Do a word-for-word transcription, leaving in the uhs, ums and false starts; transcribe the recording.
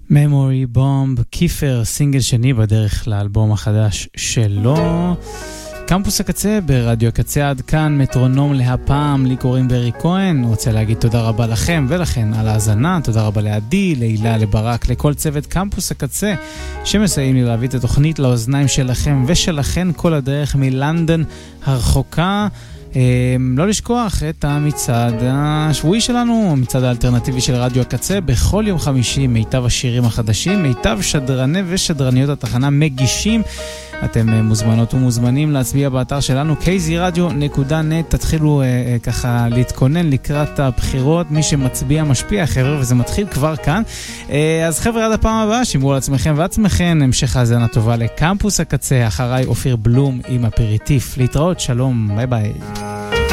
Memory Bomb, כיפר, סינגל שני בדרך לאלבום החדש שלו. קמפוס הקצה ברדיו הקצה, עד כאן מטרונום להפעם. לי קוראים ברי כהן, רוצה להגיד תודה רבה לכם ולכן על ההזנה, תודה רבה לעדי, להילה, לברק, לכל צוות קמפוס הקצה שמסייעים לי להביא את התוכנית לאוזניים שלכם ושלכן כל הדרך מלנדון הרחוקה. לא לשכוח את המצעד השבועי שלנו, המצעד האלטרנטיבי של רדיו הקצה, בכל יום חמישי מיטב השירים החדשים, מיטב שדרני ושדרניות התחנה מגישים. אתם מוזמנות ומוזמנים להצביע באתר שלנו קי זי רדיו נקודה נט. תתחילו אה, ככה להתכונן לקראת הבחירות, מי שמצביע משפיע חבר'ה, וזה מתחיל כבר כאן. אה, אז חבר'ה, עד הפעם הבאה, שמרו על עצמכם ועצמכם, המשך האזנה טובה לקמפוס הקצה. אחריי אופיר בלום עם אפריטיף. להתראות, שלום, ביי ביי.